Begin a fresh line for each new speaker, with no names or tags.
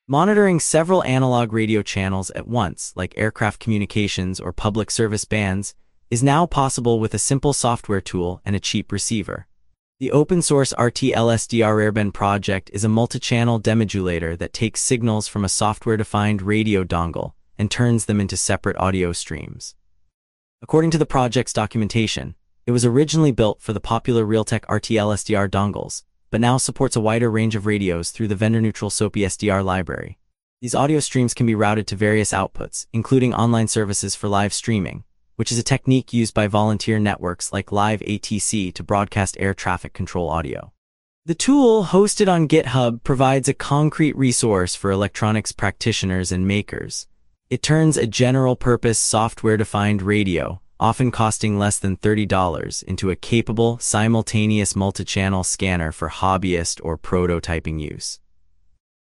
Monitoring several analog radio channels at once, like aircraft communications or public service bands, is now possible with a simple software tool and a cheap receiver. The open-source RTLSDR Airband project is a multi-channel demodulator that takes signals from a software-defined radio dongle and turns them into separate audio streams. According to the project's documentation, it was originally built for the popular Realtek RTLSDR dongles, but now supports a wider range of radios through the vendor-neutral SOPI SDR library. These audio streams can be routed to various outputs, including online services for live streaming, which is a technique used by volunteer networks like Live ATC to broadcast air traffic control audio. The tool, hosted on GitHub, provides a concrete resource for electronics practitioners and makers. It turns a general-purpose software-defined radio, often costing less than $30, into a capable, simultaneous multi-channel scanner for hobbyist or prototyping use.